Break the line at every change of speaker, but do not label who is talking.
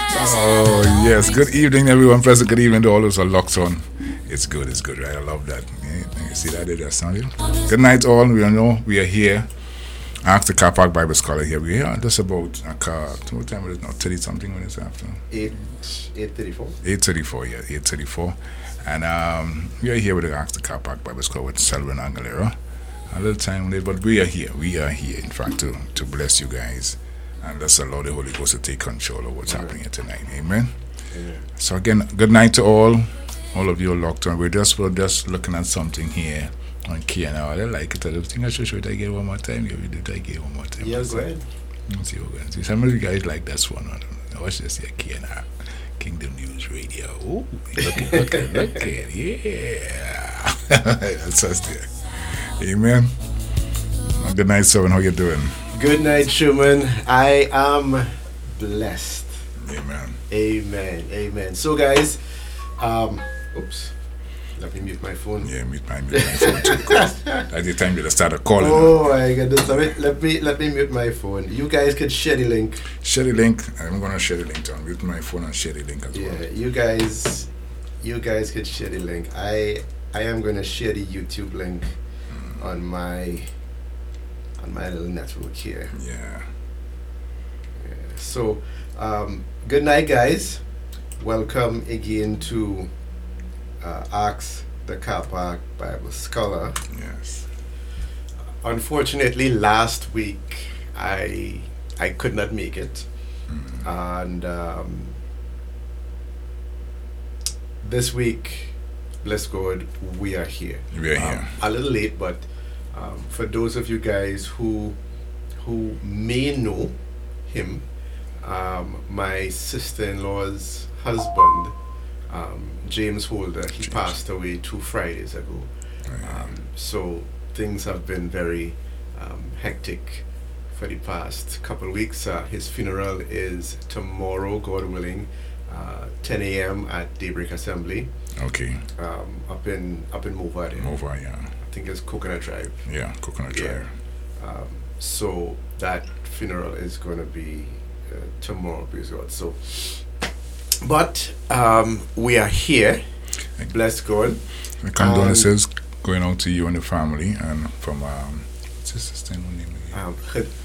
Oh, yes. Good evening, everyone. Present. Good evening to all those who are locked on. It's good, right? I love that. Yeah, you see that? That sounded. Good night, all. We are here. Ask the Car Park Bible Scholar here. We're here just about a car. What time is it now? 30 something when it's after?
8:34.
8:34, yeah, 8:34. And we are here with the Ask the Car Park Bible Scholar with Selvin Aguilera. A little time late, but we are here. We are here, in fact, to bless you guys. And let's allow the Holy Ghost to take control of what's happening here tonight. Amen. So again, good night to all of you locked on. We're just looking at something here on KNR. I like it. I think I should I get one more time. Yeah, we did. I get one more time.
Yeah, go ahead.
Let's see what we're going to see. Some of you guys like this one. Watch this here, KNR, Kingdom News Radio. Oh, look at, yeah. That's us there. Amen. Good night, Seven. How you doing?
Good night, Sherman. I am blessed.
Amen.
So, guys, oops. Let me mute my phone.
Yeah, mute my phone too. That's the time you start calling.
Oh my goodness! Let me mute my phone. You guys could share the link.
Share the link. I'm gonna share the link too. Mute my phone and share the link as well.
Yeah, you guys could share the link. I am gonna share the YouTube link on my little network here.
Yeah.
So, good night, guys. Welcome again to Ask the Car Park Bible Scholar.
Yes.
Unfortunately, last week I could not make it, and this week, bless God, we are here.
We are here.
A little late, but for those of you guys who may know him, my sister-in-law's husband, James Holder, he passed away 2 Fridays ago. So things have been very hectic for the past couple of weeks. His funeral is tomorrow, God willing, 10 a.m. at Daybreak Assembly.
Okay.
Up in Mova.
Mova, yeah.
I think it's Coconut Drive.
Yeah, Coconut Drive.
So that funeral is going to be tomorrow, praise God. So, but we are here. Bless God.
The condolences going out to you and the family, and from what's his sister's name again?